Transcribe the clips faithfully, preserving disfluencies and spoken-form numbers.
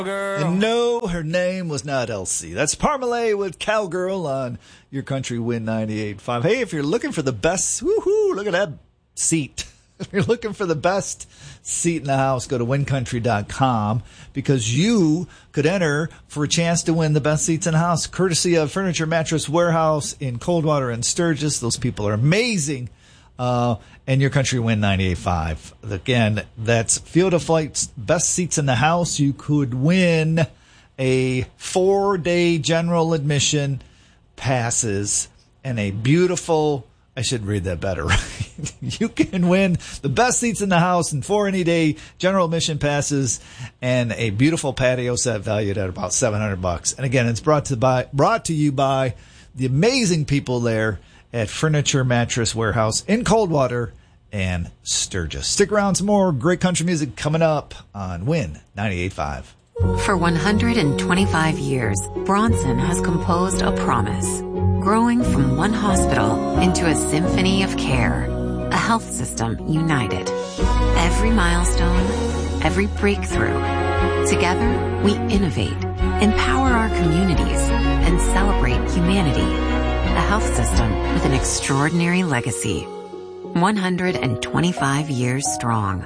And no, her name was not Elsie. That's Parmalee with Cowgirl on Your Country Win ninety-eight point five. Hey, if you're looking for the best, woohoo, look at that seat. If you're looking for the best seat in the house, go to win country dot com because you could enter for a chance to win the best seats in the house, courtesy of Furniture Mattress Warehouse in Coldwater and Sturgis. Those people are amazing. Uh, and Your Country Win ninety-eight point five. Again, that's Field of Flight's best seats in the house. You could win a four-day general admission passes and a beautiful, I should read that better, right? You can win the best seats in the house and four any-day general admission passes and a beautiful patio set valued at about seven hundred bucks. And again, it's brought to by brought to you by the amazing people there at Furniture Mattress Warehouse in Coldwater and Sturgis. Stick around, some more great country music coming up on Win ninety-eight point five. For one hundred twenty-five years, Bronson has composed a promise, growing from one hospital into a symphony of care, a health system united. Every milestone, every breakthrough. Together, we innovate, empower our communities, and celebrate humanity. A health system with an extraordinary legacy. one hundred twenty-five years strong.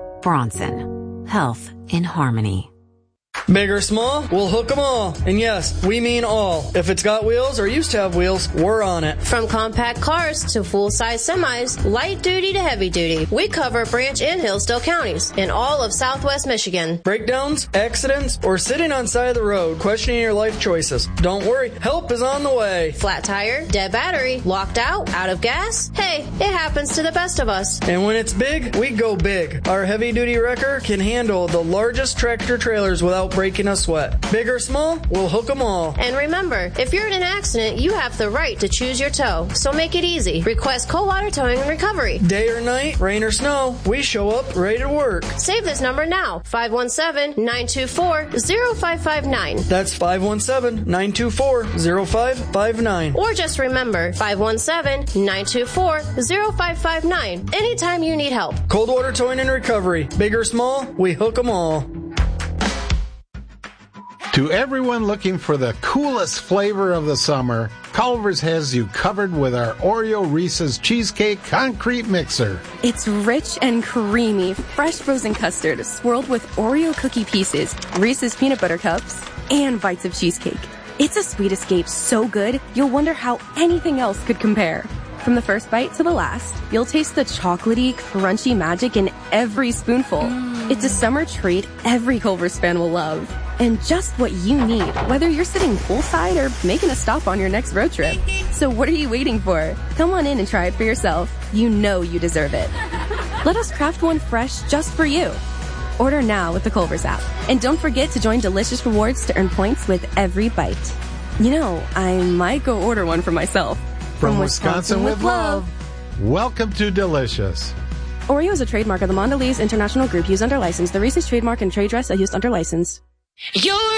Bronson. Health in harmony. Big or small, we'll hook them all. And yes, we mean all. If it's got wheels or used to have wheels, we're on it. From compact cars to full-size semis, light duty to heavy duty, we cover Branch and Hillsdale counties in all of Southwest Michigan. Breakdowns, accidents, or sitting on side of the road questioning your life choices. Don't worry, help is on the way. Flat tire, dead battery, locked out, out of gas. Hey, it happens to the best of us. And when it's big, we go big. Our heavy-duty wrecker can handle the largest tractor trailers without breaking a sweat. Big or small, we'll hook them all. And remember, if you're in an accident, you have the right to choose your tow. So make it easy. Request Coldwater Towing and Recovery. Day or night, rain or snow, we show up ready to work. Save this number now. five one seven, nine two four, zero five five nine. That's five one seven, nine two four, zero five five nine. Or just remember, five one seven, nine two four, zero five five nine. Anytime you need help. Coldwater Towing and Recovery. Big or small, we hook them all. To everyone looking for the coolest flavor of the summer, Culver's has you covered with our Oreo Reese's Cheesecake Concrete Mixer. It's rich and creamy, fresh frozen custard swirled with Oreo cookie pieces, Reese's peanut butter cups, and bites of cheesecake. It's a sweet escape so good, you'll wonder how anything else could compare. From the first bite to the last, you'll taste the chocolatey, crunchy magic in every spoonful. Mm. It's a summer treat every Culver's fan will love. And just what you need, whether you're sitting poolside or making a stop on your next road trip. So what are you waiting for? Come on in and try it for yourself. You know you deserve it. Let us craft one fresh just for you. Order now with the Culver's app. And don't forget to join Delicious Rewards to earn points with every bite. You know, I might go order one for myself. From, From Wisconsin, Wisconsin with love. Welcome to Delicious. Oreo is a trademark of the Mondelez International Group used under license. The Reese's trademark and trade dress are used under license. You're